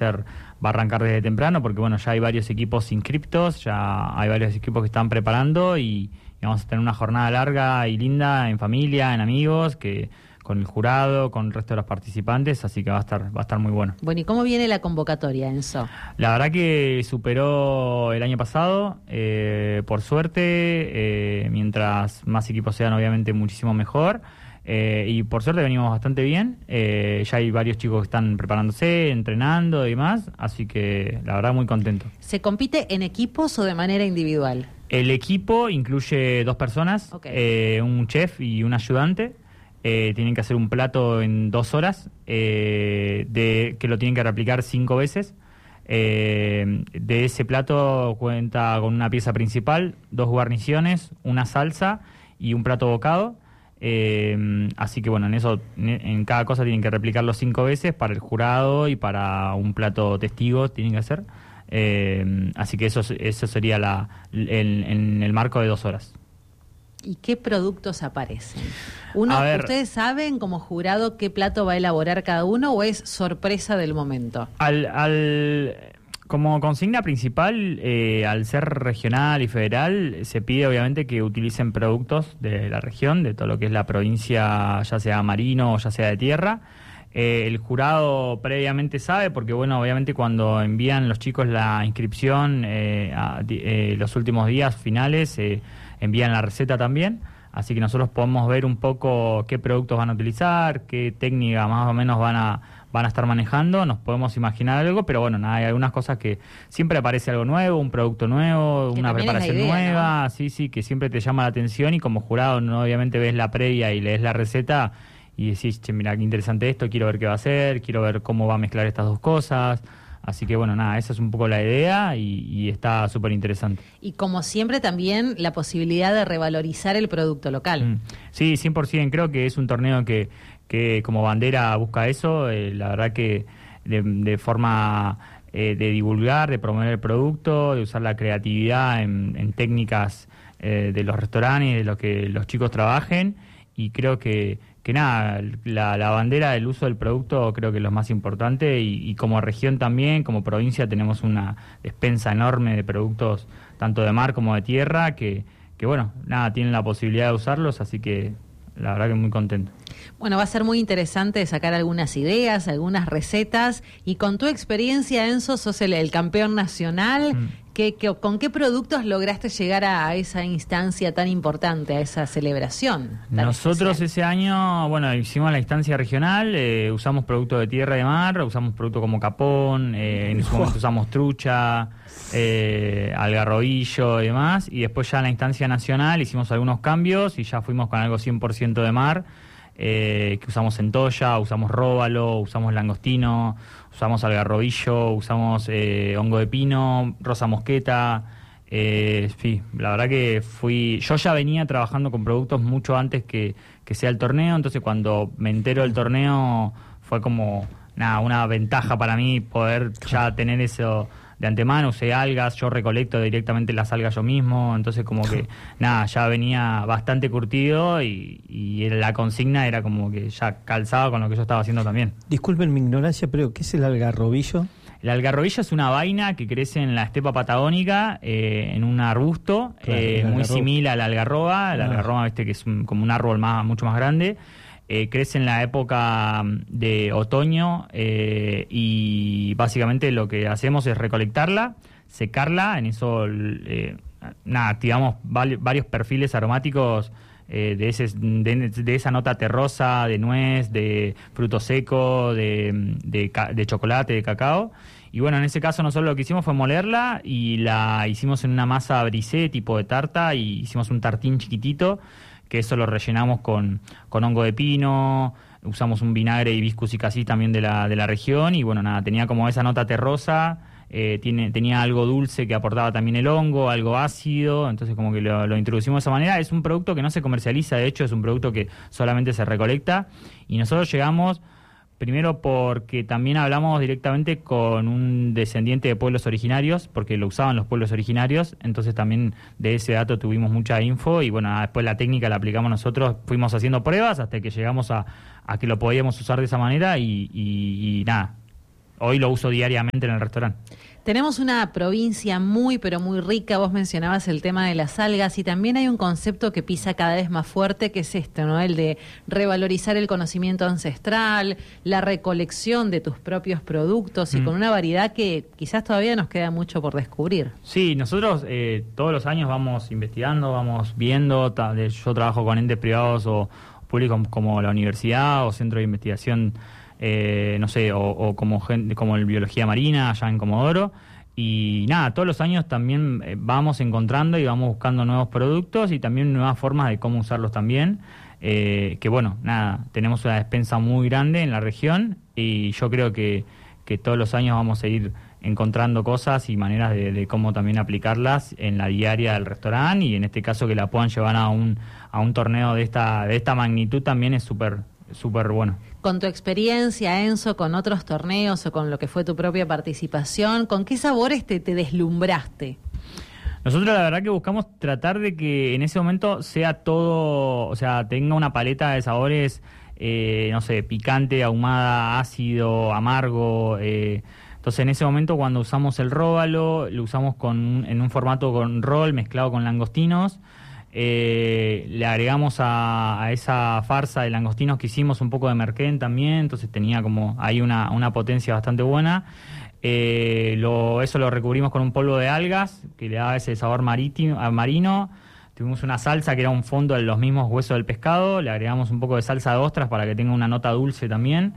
va a arrancar desde temprano, porque bueno, ya hay varios equipos inscriptos, ya hay varios equipos que están preparando y vamos a tener una jornada larga y linda en familia, en amigos, que con el jurado, con el resto de los participantes, así que va a estar muy bueno. Bueno, ¿y cómo viene la convocatoria, Enzo? La verdad que superó el año pasado, por suerte, mientras más equipos sean, obviamente muchísimo mejor. Y por suerte venimos bastante bien. Ya hay varios chicos que están preparándose, entrenando y demás, así que la verdad muy contento. ¿Se compite en equipos o de manera individual? El equipo incluye 2 personas, Okay. Un chef y un ayudante. Tienen que hacer un plato en 2 horas, que lo tienen que replicar 5 veces. De ese plato cuenta con una pieza principal, 2 guarniciones, una salsa y un plato bocado. Así que bueno, en cada cosa tienen que replicarlo 5 veces para el jurado y para un plato testigo tienen que hacer. Así que eso sería en el marco de 2 horas. ¿Y qué productos aparecen? ¿Ustedes saben como jurado qué plato va a elaborar cada uno o es sorpresa del momento? Como consigna principal, al ser regional y federal, se pide obviamente que utilicen productos de la región, de todo lo que es la provincia, ya sea marino o ya sea de tierra. El jurado previamente sabe, porque bueno, obviamente cuando envían los chicos la inscripción los últimos días finales, envían la receta también, así que nosotros podemos ver un poco qué productos van a utilizar, qué técnica más o menos van a estar manejando, nos podemos imaginar algo, pero bueno, nada, hay algunas cosas que siempre aparece algo nuevo, un producto nuevo, una preparación nueva, ¿no? Sí, que siempre te llama la atención y como jurado no, obviamente ves la previa y lees la receta y decís, che, mira qué interesante esto, quiero ver qué va a hacer, quiero ver cómo va a mezclar estas 2 cosas. Así que bueno, nada, esa es un poco la idea y está súper interesante. Y como siempre también la posibilidad de revalorizar el producto local. Sí, 100%, creo que es un torneo que como bandera busca eso, la verdad que de forma de divulgar, de promover el producto, de usar la creatividad en técnicas de los restaurantes, de lo que los chicos trabajen, y creo que nada, la bandera del uso del producto creo que es lo más importante y como región también, como provincia tenemos una despensa enorme de productos tanto de mar como de tierra que bueno, nada, tienen la posibilidad de usarlos, así que la verdad que muy contento. Bueno, va a ser muy interesante sacar algunas ideas, algunas recetas y con tu experiencia, Enzo, sos el campeón nacional. ¿Con qué productos lograste llegar a esa instancia tan importante, a esa celebración? Nosotros ese año, bueno, hicimos la instancia regional, usamos productos de tierra y de mar, usamos productos como capón, en ese momento usamos trucha, algarrobillo y demás, y después ya en la instancia nacional hicimos algunos cambios y ya fuimos con algo 100% de mar, que usamos centolla, usamos róbalo, usamos langostino, usamos algarrobillo, usamos hongo de pino, rosa mosqueta. Sí, la verdad que yo ya venía trabajando con productos mucho antes que sea el torneo, entonces cuando me entero del torneo fue como nada, una ventaja para mí poder ya tener eso de antemano. Usé algas, yo recolecto directamente las algas yo mismo, entonces como que nada, ya venía bastante curtido y la consigna era como que ya calzaba con lo que yo estaba haciendo también. Disculpen mi ignorancia, pero ¿qué es el algarrobillo? El algarrobillo es una vaina que crece en la estepa patagónica, en un arbusto, muy similar a la algarroba. La algarroba, que es como un árbol mucho más grande. Crece en la época de otoño y básicamente lo que hacemos es recolectarla, secarla, en eso activamos varios perfiles aromáticos de esa nota terrosa, de nuez, de fruto seco, de chocolate, de cacao. Y bueno, en ese caso nosotros lo que hicimos fue molerla y la hicimos en una masa brisé tipo de tarta y hicimos un tartín chiquitito, que eso lo rellenamos con hongo de pino, usamos un vinagre hibiscus y cassis también de la región y bueno, nada, tenía como esa nota terrosa, tenía algo dulce que aportaba también el hongo, algo ácido, entonces como que lo introducimos de esa manera. Es un producto que no se comercializa, de hecho es un producto que solamente se recolecta y nosotros llegamos primero porque también hablamos directamente con un descendiente de pueblos originarios, porque lo usaban los pueblos originarios, entonces también de ese dato tuvimos mucha info y bueno, después la técnica la aplicamos nosotros, fuimos haciendo pruebas hasta que llegamos a que lo podíamos usar de esa manera y nada, hoy lo uso diariamente en el restaurante. Tenemos una provincia muy, pero muy rica. Vos mencionabas el tema de las algas y también hay un concepto que pisa cada vez más fuerte, que es esto, ¿no? El de revalorizar el conocimiento ancestral, la recolección de tus propios productos y con una variedad que quizás todavía nos queda mucho por descubrir. Sí, nosotros todos los años vamos investigando, vamos viendo. Yo trabajo con entes privados o públicos como la universidad o centro de investigación, no sé, o como el Biología Marina allá en Comodoro, y nada, todos los años también vamos encontrando y vamos buscando nuevos productos y también nuevas formas de cómo usarlos también, que bueno, nada, tenemos una despensa muy grande en la región y yo creo que todos los años vamos a ir encontrando cosas y maneras de cómo también aplicarlas en la diaria del restaurante, y en este caso que la puedan llevar a un torneo de esta magnitud también es súper bueno. Con tu experiencia, Enzo, con otros torneos o con lo que fue tu propia participación, ¿con qué sabores te deslumbraste? Nosotros la verdad que buscamos tratar de que en ese momento sea todo, o sea, tenga una paleta de sabores, no sé, picante, ahumada, ácido, amargo. Entonces en ese momento cuando usamos el róbalo, lo usamos en un formato con roll mezclado con langostinos. Le agregamos a esa farsa de langostinos que hicimos un poco de merquén también, entonces tenía como ahí una potencia bastante buena. Eso lo recubrimos con un polvo de algas que le daba ese sabor marino. Tuvimos una salsa que era un fondo de los mismos huesos del pescado, le agregamos un poco de salsa de ostras para que tenga una nota dulce también.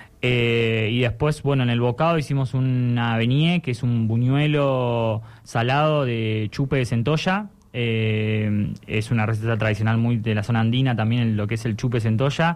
Y después, bueno, en el bocado hicimos una beignet, que es un buñuelo salado de chupe de centolla. Es una receta tradicional muy de la zona andina también, lo que es el chupe centolla.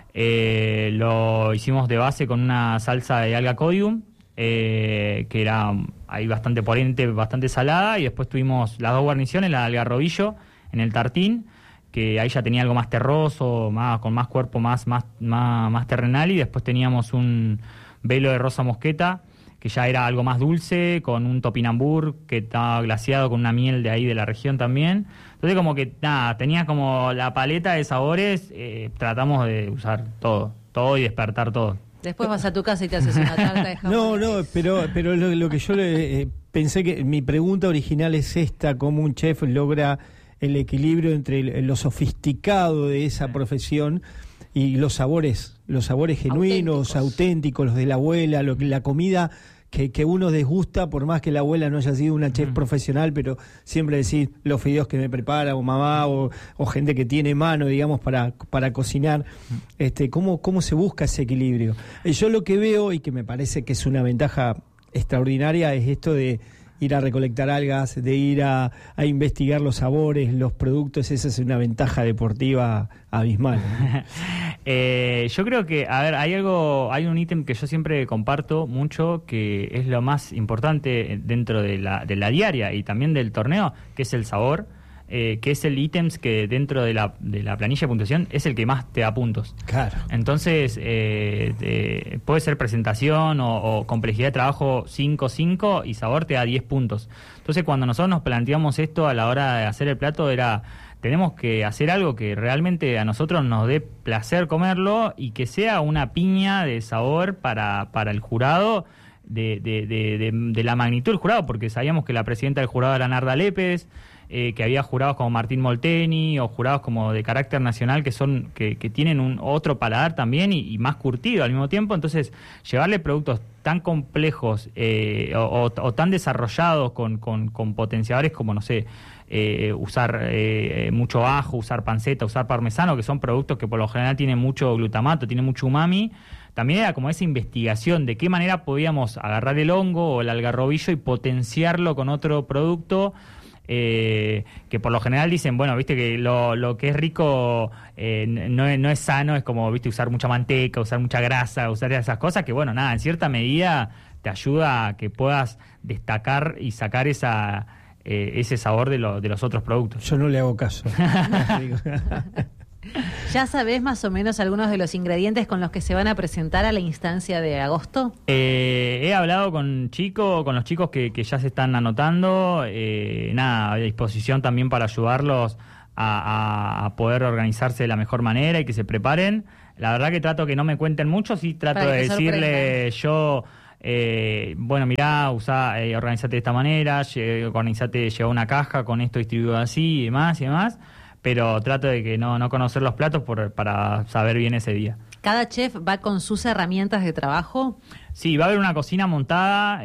Lo hicimos de base con una salsa de alga codium, que era ahí bastante potente, bastante salada, y después tuvimos las dos guarniciones, la de algarrobillo en el tartín, que ahí ya tenía algo más terroso, con más cuerpo, más terrenal, y después teníamos un velo de rosa mosqueta, que ya era algo más dulce, con un topinambur que estaba glaseado con una miel de ahí de la región también. Entonces como que nada, tenía como la paleta de sabores, tratamos de usar todo y despertar todo. Después vas a tu casa y te haces una tarta de jamón. No, pero lo que yo pensé, que mi pregunta original es esta: ¿cómo un chef logra el equilibrio entre lo sofisticado de esa profesión y los sabores genuinos, auténticos, los de la abuela, la comida que uno desgusta, por más que la abuela no haya sido una chef profesional, pero siempre decir los fideos que me prepara o mamá o gente que tiene mano, digamos, para cocinar. ¿Cómo se busca ese equilibrio? Yo lo que veo, y que me parece que es una ventaja extraordinaria, es esto de ir a recolectar algas, de ir a investigar los sabores, los productos. Esa es una ventaja deportiva abismal, ¿no? Yo creo que, a ver, hay un ítem que yo siempre comparto mucho, que es lo más importante dentro de la diaria y también del torneo, que es el sabor. Que es el ítems que dentro de la planilla de puntuación es el que más te da puntos. Claro. Entonces, puede ser presentación o complejidad de trabajo 5 y sabor te da 10 puntos. Entonces, cuando nosotros nos planteamos esto a la hora de hacer el plato, tenemos que hacer algo que realmente a nosotros nos dé placer comerlo y que sea una piña de sabor para el jurado, de la magnitud del jurado, porque sabíamos que la presidenta del jurado era Narda Lépez, que había jurados como Martín Molteni o jurados como de carácter nacional que tienen otro paladar también y más curtido al mismo tiempo. Entonces, llevarle productos tan complejos o tan desarrollados con potenciadores como, no sé, usar mucho ajo, usar panceta, usar parmesano, que son productos que por lo general tienen mucho glutamato, tienen mucho umami. También era como esa investigación de qué manera podíamos agarrar el hongo o el algarrobillo y potenciarlo con otro producto, que por lo general dicen, bueno, viste que lo que es rico no es sano, es como, viste, usar mucha manteca, usar mucha grasa, usar esas cosas que, bueno, nada, en cierta medida te ayuda a que puedas destacar y sacar ese sabor de los otros productos. Yo no le hago caso. ¿Ya sabés más o menos algunos de los ingredientes con los que se van a presentar a la instancia de agosto? He hablado con los chicos que ya se están anotando, a disposición también para ayudarlos a poder organizarse de la mejor manera y que se preparen. La verdad que trato que no me cuenten mucho, sí trato de decirle yo bueno, mirá, organizate de esta manera, organizate, lleva una caja con esto distribuido así y demás, pero trato de que no conocer los platos para saber bien ese día. ¿Cada chef va con sus herramientas de trabajo? Sí, va a haber una cocina montada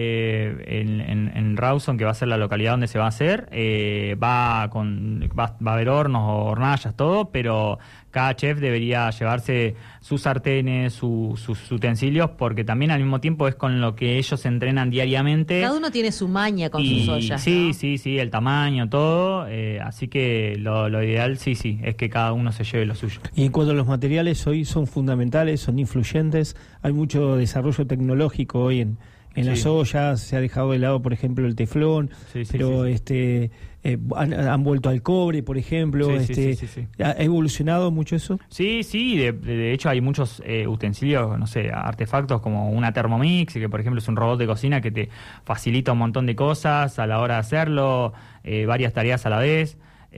en Rawson, que va a ser la localidad donde se va a hacer. Va a haber hornos o hornallas, todo, pero cada chef debería llevarse sus sartenes, sus utensilios, porque también al mismo tiempo es con lo que ellos entrenan diariamente. Cada uno tiene su maña con sus ollas, sí, ¿no? sí, el tamaño, todo. Así que lo ideal, sí, es que cada uno se lleve lo suyo. Y en cuanto a los materiales, hoy son fundamentales, son influyentes. Hay mucho desarrollo tecnológico hoy en las ollas. Se ha dejado de lado, por ejemplo, el teflón, pero han vuelto al cobre, por ejemplo. Sí. ¿Ha evolucionado mucho eso? Sí, de hecho hay muchos utensilios, no sé, artefactos como una Thermomix, que por ejemplo es un robot de cocina que te facilita un montón de cosas a la hora de hacerlo, varias tareas a la vez.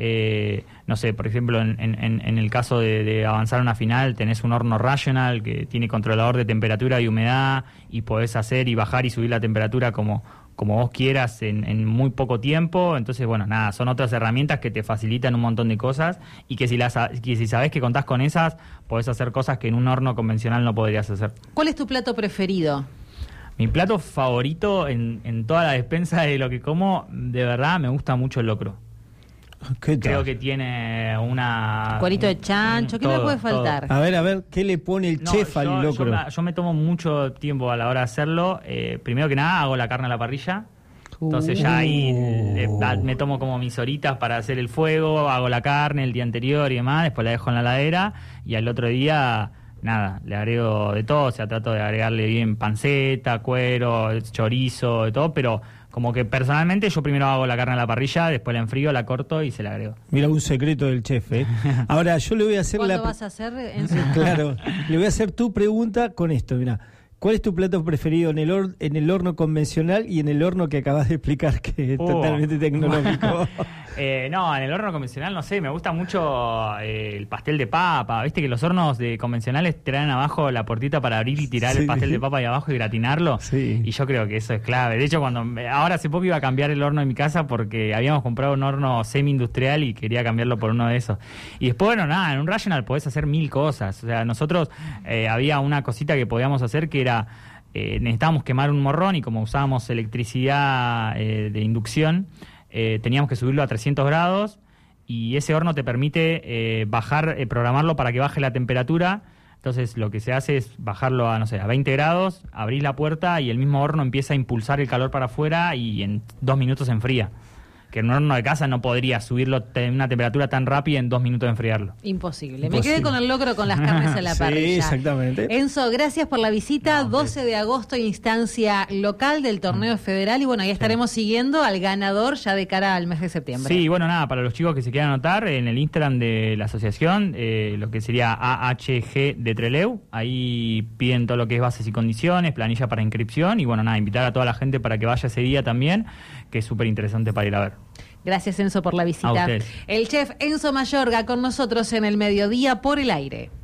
No sé, por ejemplo, en el caso de avanzar a una final, tenés un horno Rational que tiene controlador de temperatura y humedad, y podés hacer y bajar y subir la temperatura como vos quieras en muy poco tiempo. Entonces, bueno, nada, son otras herramientas que te facilitan un montón de cosas, y que si sabés que contás con esas, podés hacer cosas que en un horno convencional no podrías hacer. ¿Cuál es tu plato preferido? Mi plato favorito en toda la despensa de lo que como, de verdad, me gusta mucho el locro. Creo que tiene una... Cuerito de chancho, ¿qué me puede faltar? Todo. A ver, ¿qué le pone el chef al locro? Yo me tomo mucho tiempo a la hora de hacerlo. Primero que nada, hago la carne a la parrilla. Entonces ya ahí me tomo como mis horitas para hacer el fuego, hago la carne el día anterior y demás, después la dejo en la heladera, y al otro día, nada, le agrego de todo. O sea, trato de agregarle bien panceta, cuero, chorizo, de todo, pero... Como que personalmente yo primero hago la carne a la parrilla, después la enfrío, la corto y se la agrego. Mira, un secreto del chef, ¿eh? Ahora, yo le voy a hacer ¿Cuándo vas a hacer? Claro, le voy a hacer tu pregunta con esto, mira. ¿Cuál es tu plato preferido en el horno convencional y en el horno que acabas de explicar, que es totalmente tecnológico? No, en el horno convencional, no sé, me gusta mucho el pastel de papa. Viste que los hornos convencionales traen abajo la puertita para abrir y tirar el pastel de papa ahí abajo y gratinarlo. Sí. Y yo creo que eso es clave. De hecho, ahora hace poco iba a cambiar el horno en mi casa porque habíamos comprado un horno semi-industrial y quería cambiarlo por uno de esos. Y después, bueno, nada, en un Rational podés hacer 1000 cosas. O sea, nosotros había una cosita que podíamos hacer que era... necesitábamos quemar un morrón, y como usábamos electricidad de inducción, teníamos que subirlo a 300 grados, y ese horno te permite programarlo para que baje la temperatura. Entonces lo que se hace es bajarlo a 20 grados, abrís la puerta y el mismo horno empieza a impulsar el calor para afuera, y en 2 minutos se enfría. Que en un horno de casa no podría subirlo a una temperatura tan rápida en 2 minutos de enfriarlo. Imposible. Me quedé con el locro con las carnes en la parrilla. Sí, exactamente. Enzo, gracias por la visita. 12 de agosto, instancia local del torneo federal. Y bueno, ahí estaremos siguiendo al ganador ya de cara al mes de septiembre. Sí, bueno, nada, para los chicos que se quieran anotar, en el Instagram de la asociación, lo que sería AHG de Trelew, ahí piden todo lo que es bases y condiciones, planilla para inscripción, y bueno, nada, invitar a toda la gente para que vaya ese día también, que es súper interesante para ir a ver. Gracias, Enzo, por la visita. El chef Enzo Mayorga con nosotros en El Mediodía por el Aire.